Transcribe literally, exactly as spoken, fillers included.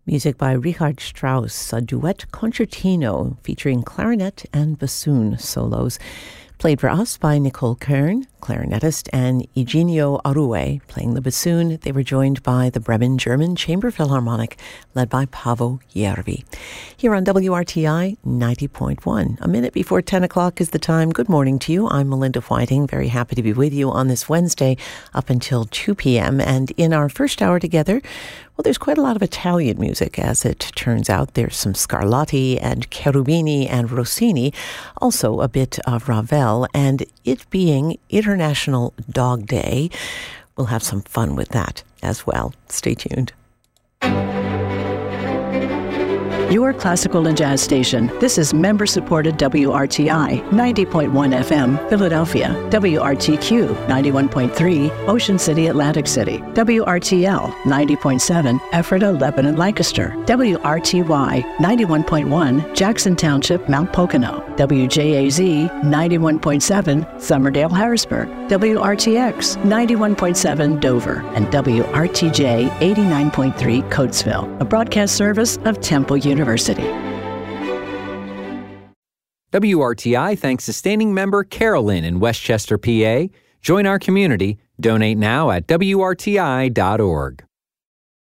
Music by Richard Strauss, a duet concertino featuring clarinet and bassoon solos. Played for us by Nicole Kern, clarinetist, and Eugenio Arue playing the bassoon. They were joined by the Bremen German Chamber Philharmonic, led by Paavo Järvi. Here on W R T I ninety point one. A minute before ten o'clock is the time. Good morning to you. I'm Melinda Whiting. Very happy to be with you on this Wednesday up until two p.m. And in our first hour together, well, there's quite a lot of Italian music, as it turns out. There's some Scarlatti and Cherubini and Rossini, also a bit of Ravel, and it being International Dog Day, we'll have some fun with that as well. Stay tuned. Your classical and jazz station. This is member-supported W R T I ninety point one F M, Philadelphia. W R T Q ninety-one point three, Ocean City, Atlantic City. W R T L ninety point seven, Ephrata, Lebanon, Lancaster. W R T Y ninety-one point one, Jackson Township, Mount Pocono. W J A Z ninety-one point seven, Somerdale, Harrisburg. W R T X ninety-one point seven, Dover. And W R T J eighty-nine point three, Coatesville. A broadcast service of Temple University. University. W R T I thanks sustaining member Carolyn in Westchester, P A. Join our community. Donate now at W R T I dot org.